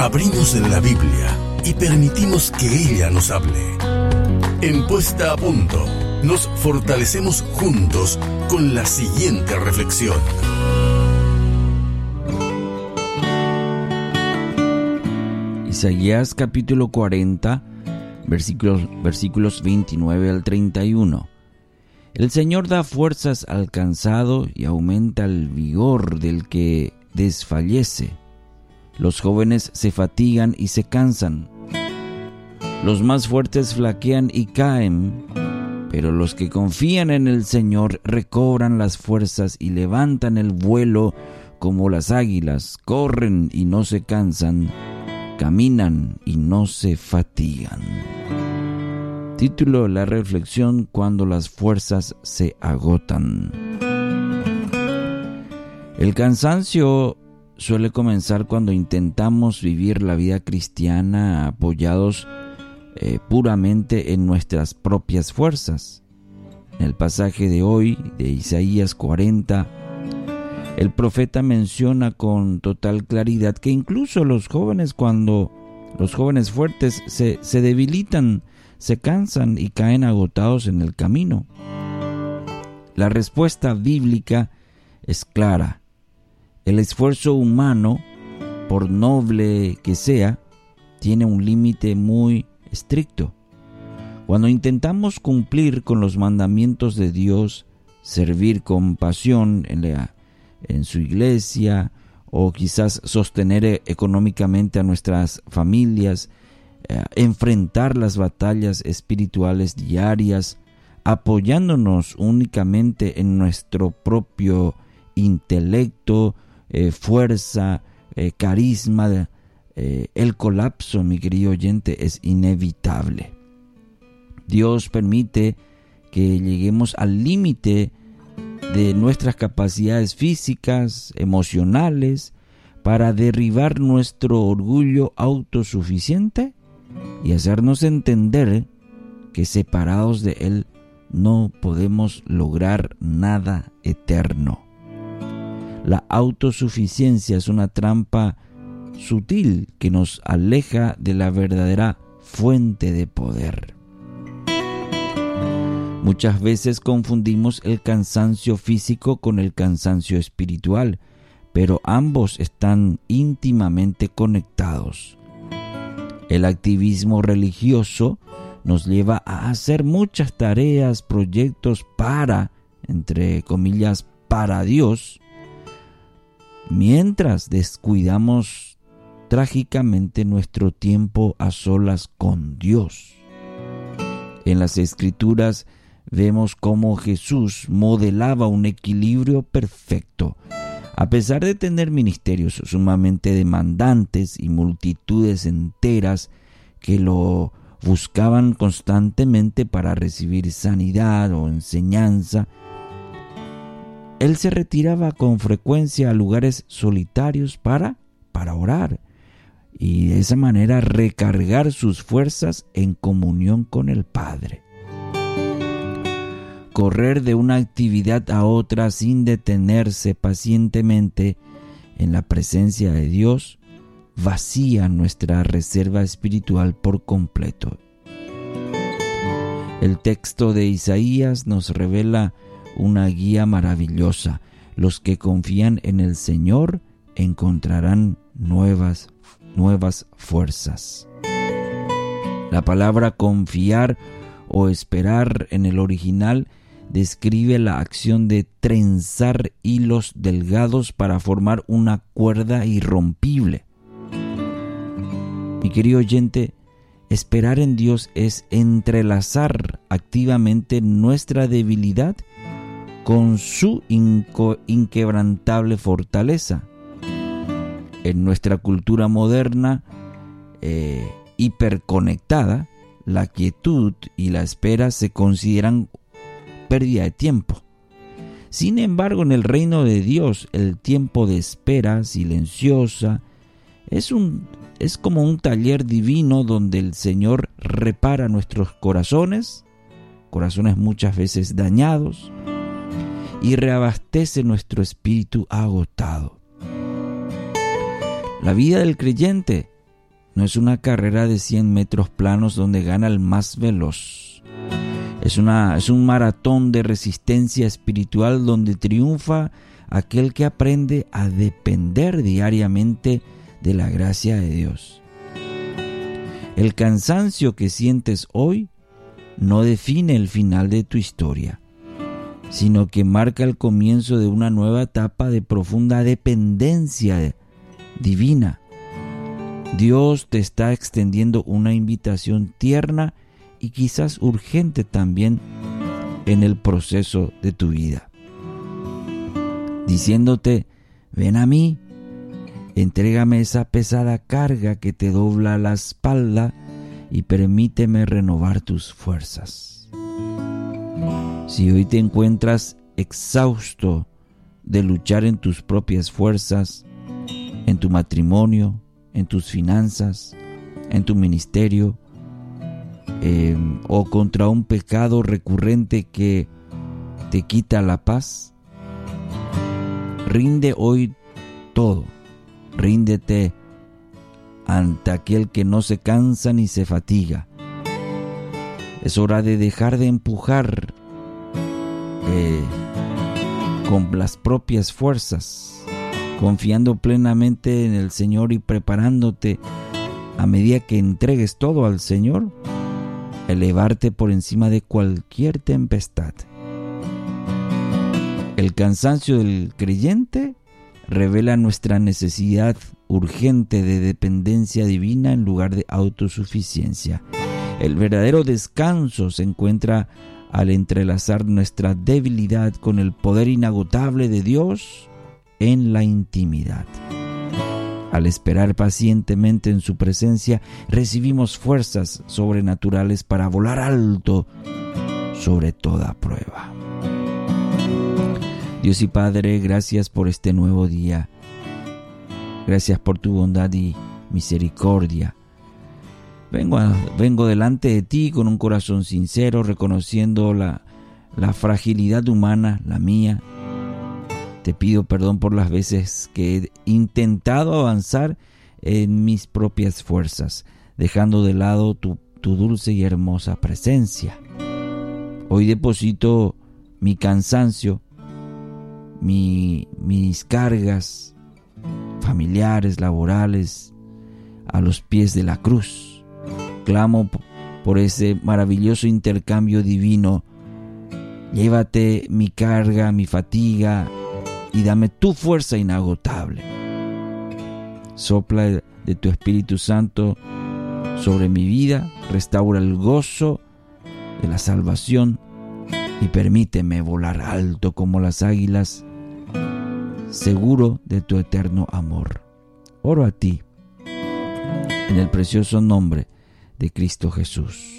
Abrimos la Biblia y permitimos que ella nos hable. En Puesta a Punto, nos fortalecemos juntos con la siguiente reflexión. Isaías capítulo 40, versículos 29 al 31. El Señor da fuerzas al cansado y aumenta el vigor del que desfallece. Los jóvenes se fatigan y se cansan. Los más fuertes flaquean y caen, pero los que confían en el Señor recobran las fuerzas y levantan el vuelo como las águilas, corren y no se cansan, caminan y no se fatigan. Título de la reflexión: cuando las fuerzas se agotan. El cansancio suele comenzar cuando intentamos vivir la vida cristiana apoyados puramente en nuestras propias fuerzas. En el pasaje de hoy, de Isaías 40, el profeta menciona con total claridad que incluso cuando los jóvenes fuertes se debilitan, se cansan y caen agotados en el camino. La respuesta bíblica es clara. El esfuerzo humano, por noble que sea, tiene un límite muy estricto. Cuando intentamos cumplir con los mandamientos de Dios, servir con pasión en su iglesia, o quizás sostener económicamente a nuestras familias, enfrentar las batallas espirituales diarias, apoyándonos únicamente en nuestro propio intelecto, fuerza, carisma, el colapso, mi querido oyente, es inevitable. Dios permite que lleguemos al límite de nuestras capacidades físicas, emocionales, para derribar nuestro orgullo autosuficiente y hacernos entender que separados de Él no podemos lograr nada eterno. La autosuficiencia es una trampa sutil que nos aleja de la verdadera fuente de poder. Muchas veces confundimos el cansancio físico con el cansancio espiritual, pero ambos están íntimamente conectados. El activismo religioso nos lleva a hacer muchas tareas, proyectos entre comillas, para Dios, mientras descuidamos trágicamente nuestro tiempo a solas con Dios. En las Escrituras vemos cómo Jesús modelaba un equilibrio perfecto. A pesar de tener ministerios sumamente demandantes y multitudes enteras que lo buscaban constantemente para recibir sanidad o enseñanza, Él se retiraba con frecuencia a lugares solitarios para orar y de esa manera recargar sus fuerzas en comunión con el Padre. Correr de una actividad a otra sin detenerse pacientemente en la presencia de Dios vacía nuestra reserva espiritual por completo. El texto de Isaías nos revela una guía maravillosa. Los que confían en el Señor encontrarán nuevas fuerzas. La palabra confiar o esperar en el original describe la acción de trenzar hilos delgados para formar una cuerda irrompible. Mi querido oyente, esperar en Dios es entrelazar activamente nuestra debilidad con su inquebrantable fortaleza. En nuestra cultura moderna, hiperconectada, la quietud y la espera se consideran pérdida de tiempo. Sin embargo, en el reino de Dios, el tiempo de espera silenciosa es como un taller divino donde el Señor repara nuestros corazones muchas veces dañados, y reabastece nuestro espíritu agotado. La vida del creyente no es una carrera de 100 metros planos donde gana el más veloz. Es un maratón de resistencia espiritual donde triunfa aquel que aprende a depender diariamente de la gracia de Dios. El cansancio que sientes hoy no define el final de tu historia, sino que marca el comienzo de una nueva etapa de profunda dependencia divina. Dios te está extendiendo una invitación tierna y quizás urgente también en el proceso de tu vida, diciéndote: ven a mí, entrégame esa pesada carga que te dobla la espalda y permíteme renovar tus fuerzas. Si hoy te encuentras exhausto de luchar en tus propias fuerzas, en tu matrimonio, en tus finanzas, en tu ministerio, o contra un pecado recurrente que te quita la paz, rinde hoy todo. Ríndete ante aquel que no se cansa ni se fatiga. Es hora de dejar de empujar con las propias fuerzas, confiando plenamente en el Señor y preparándote a medida que entregues todo al Señor, elevarte por encima de cualquier tempestad. El cansancio del creyente revela nuestra necesidad urgente de dependencia divina en lugar de autosuficiencia. El verdadero descanso se encuentra al entrelazar nuestra debilidad con el poder inagotable de Dios en la intimidad. Al esperar pacientemente en su presencia, recibimos fuerzas sobrenaturales para volar alto sobre toda prueba. Dios y Padre, gracias por este nuevo día. Gracias por tu bondad y misericordia. Vengo delante de ti con un corazón sincero, reconociendo la fragilidad humana, la mía. Te pido perdón por las veces que he intentado avanzar en mis propias fuerzas, dejando de lado tu dulce y hermosa presencia. Hoy deposito mi cansancio, mis cargas familiares, laborales, a los pies de la cruz. Clamo por ese maravilloso intercambio divino. Llévate mi carga, mi fatiga, y dame tu fuerza inagotable. Sopla de tu Espíritu Santo sobre mi vida, restaura el gozo de la salvación y permíteme volar alto como las águilas, seguro de tu eterno amor. Oro a ti, en el precioso nombre de Cristo Jesús.